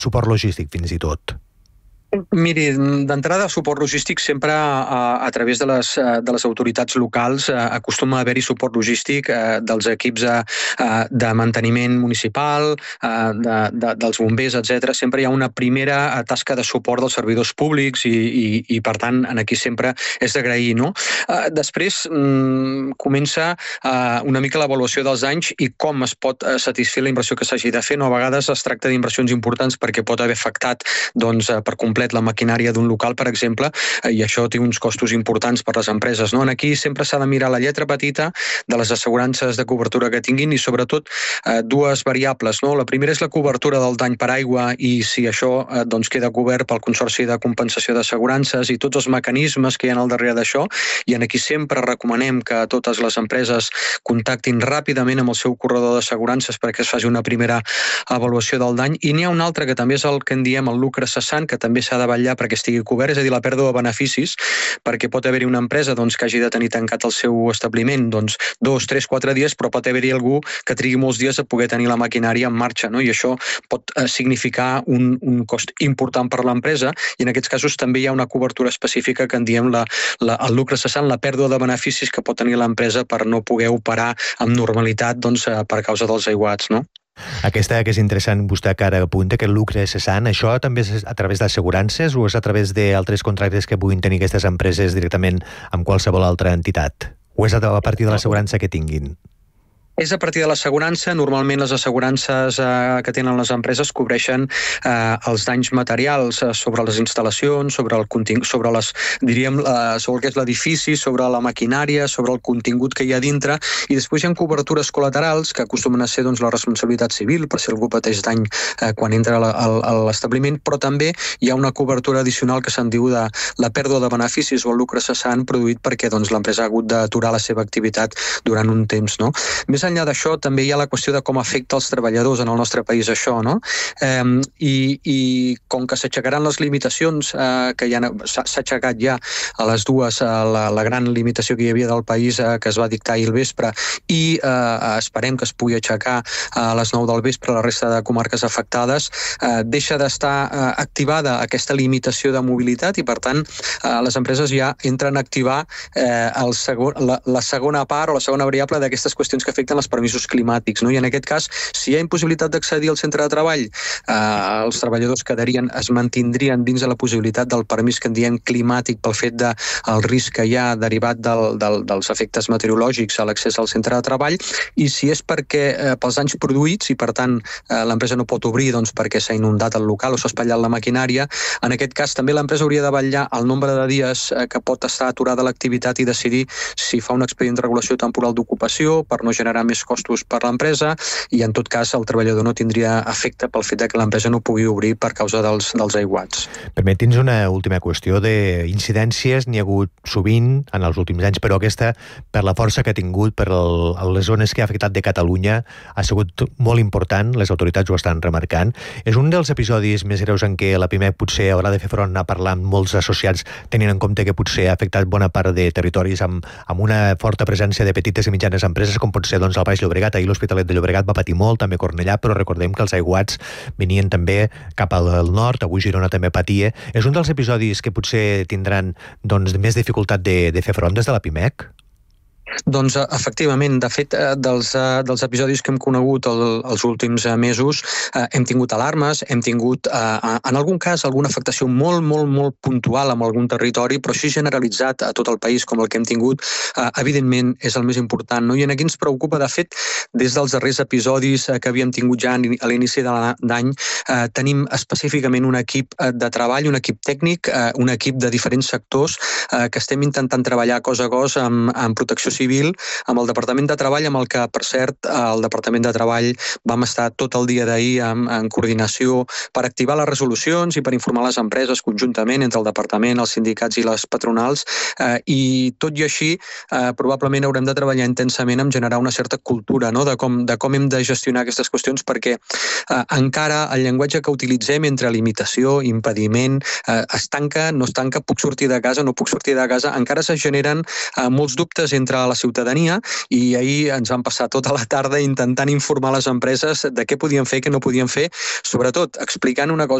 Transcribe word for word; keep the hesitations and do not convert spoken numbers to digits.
suport logístic fins i tot? Miri, d'entrada, suport logístic sempre a, a través de les, de les autoritats locals acostuma a haver-hi suport logístic dels equips de manteniment municipal, de, de, dels bombers, etcètera. Sempre hi ha una primera tasca de suport dels servidors públics i, i, i per tant, aquí sempre és d'agrair, no? Després comença una mica l'avaluació dels danys i com es pot satisfer la inversió que s'hagi de fer. No, a vegades es tracta d'inversions importants perquè pot haver afectat, doncs, per complet la maquinària d'un local, per exemple, i això té uns costos importants per les empreses, no? Aquí sempre s'ha de mirar la lletra petita de les assegurances de cobertura que tinguin i, sobretot, eh, dues variables, no? La primera és la cobertura del dany per aigua i si això eh, doncs queda cobert pel Consorci de Compensació d'Assegurances i tots els mecanismes que hi ha al darrere d'això, i en aquí sempre recomanem que totes les empreses contactin ràpidament amb el seu corredor d'assegurances perquè es faci una primera avaluació del dany. I n'hi ha un altre que també és el que en diem el lucre cessant, que també s'ha de vetllar perquè estigui cobert, és a dir, la pèrdua de beneficis, perquè pot haver-hi una empresa doncs, que hagi de tenir tancat el seu establiment doncs, dos, tres, quatre dies, però pot haver-hi algú que trigui molts dies a poder tenir la maquinària en marxa, no? I això pot eh, significar un, un cost important per l'empresa i en aquests casos també hi ha una cobertura específica que en diem la, la, el lucre cessant, la pèrdua de beneficis que pot tenir l'empresa per no poder operar amb normalitat doncs, eh, per causa dels aiguats, no? Aquesta que és interessant, vostè que ara apunta, que el lucre cessant, això també és a través d'assegurances o és a través d'altres contractes que puguin tenir aquestes empreses directament amb qualsevol altra entitat? O és a partir de l'assegurança que tinguin? És a partir de l'assegurança. Normalment les assegurances eh, que tenen les empreses cobreixen eh, els danys materials eh, sobre les instal·lacions, sobre el contingut, sobre les, diríem, eh, sobre el que és l'edifici, sobre la maquinària, sobre el contingut que hi ha dintre, i després hi ha cobertures col·laterals que acostumen a ser doncs, la responsabilitat civil per si algú pateix dany eh, quan entra a l'establiment, però també hi ha una cobertura addicional que se'n diu de la pèrdua de beneficis o el lucre cessant produït perquè doncs, l'empresa ha hagut d'aturar la seva activitat durant un temps, no? Més enllà d'això, també hi ha la qüestió de com afecta els treballadors en el nostre país això, no? Eh, i, i com que s'aixecaran les limitacions eh, que ja s'ha aixecat ja a les dues, a la, la gran limitació que hi havia del país eh, que es va dictar ahir al vespre i eh, esperem que es pugui aixecar a les nou del vespre a la resta de comarques afectades, eh, deixa d'estar eh, activada aquesta limitació de mobilitat i per tant eh, les empreses ja entren a activar eh, el segon, la, la segona part o la segona variable d'aquestes qüestions que afecten els permisos climàtics, no? I en aquest cas, si hi ha impossibilitat d'accedir al centre de treball, eh, els treballadors quedarien, es mantindrien dins de la possibilitat del permís que en diem climàtic pel fet del de, risc que hi ha derivat del, del, dels efectes meteorològics a l'accés al centre de treball, i si és perquè eh, pels danys produïts i per tant eh, l'empresa no pot obrir doncs, perquè s'ha inundat el local o s'ha espatllat la maquinària, en aquest cas també l'empresa hauria de vetllar el nombre de dies eh, que pot estar aturada l'activitat i decidir si fa un expedient de regulació temporal d'ocupació per no generar més costos per l'empresa i en tot cas el treballador no tindria efecte pel fet que l'empresa no pugui obrir per causa dels, dels aiguats. Permeti'ns una última qüestió d'incidències, n'hi ha hagut sovint en els últims anys, però aquesta, per la força que ha tingut, per el, les zones que ha afectat de Catalunya, ha sigut molt important, les autoritats ho estan remarcant. És un dels episodis més greus en què la Pimec potser haurà de fer front a parlar amb molts associats, tenint en compte que potser ha afectat bona part de territoris amb, amb una forta presència de petites i mitjanes empreses, com pot ser doncs, el Baix Llobregat. Ahir l'Hospitalet de Llobregat va patir molt, també Cornellà, però recordem que els aiguats venien també cap al nord, avui Girona també patia. És un dels episodis que potser tindran doncs, més dificultat de, de fer front des de la Pimec? Doncs efectivament, de fet, dels, dels episodis que hem conegut el, els últims mesos, eh, hem tingut alarmes, hem tingut, eh, en algun cas, alguna afectació molt, molt, molt puntual en algun territori, però així generalitzat a tot el país com el que hem tingut, eh, evidentment és el més important, no? I en aquí ens preocupa, de fet, des dels darrers episodis eh, que havíem tingut ja a l'inici de l'any, eh, tenim específicament un equip de treball, un equip tècnic, eh, un equip de diferents sectors eh, que estem intentant treballar cos a cos amb, amb protecció civil, amb el Departament de Treball, amb el que, per cert, el Departament de Treball vam estar tot el dia d'ahir en, en coordinació per activar les resolucions i per informar les empreses conjuntament entre el Departament, els sindicats i les patronals, eh, i tot i així eh, probablement haurem de treballar intensament en generar una certa cultura, no? de, com, de com hem de gestionar aquestes qüestions, perquè eh, encara el llenguatge que utilitzem entre limitació, impediment, eh, es tanca, no es tanca, puc sortir de casa, no puc sortir de casa, encara se generen eh, molts dubtes entre la ciutadania, i ahir ens vam passar tota la tarda intentant informar les empreses de què podien fer i què no podien fer, sobretot explicant una cosa